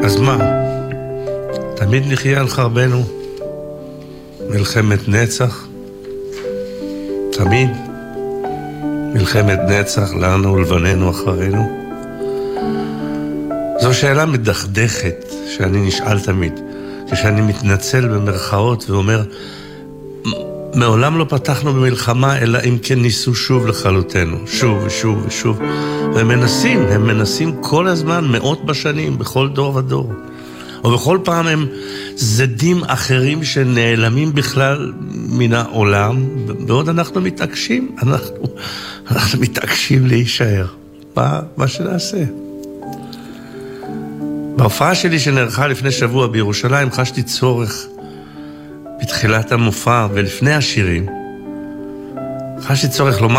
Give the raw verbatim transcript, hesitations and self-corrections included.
אז מה? תמיד נחיה על חרבנו מלחמת נצח? תמיד מלחמת נצח לנו ולבננו אחרינו? זו שאלה מדכדכת שאני נשאל תמיד, כשאני מתנצל במרכאות ואומר, מעולם לא פתחנו במלחמה, אלא אם כן ניסו שוב לכלותנו, שוב ושוב ושוב. והם מנסים, הם מנסים כל הזמן, מאות בשנים, בכל דור ודור. ובכל פעם הם זדים אחרים שנעלמים בכלל מן העולם, בעוד אנחנו מתעקשים, אנחנו, אנחנו מתעקשים להישאר. מה, מה שנעשה? בהופעה שלי שנערכה לפני שבוע בירושלים, חשתי צורך בתחילת המופע ולפני השירים, חשתי צורך לומר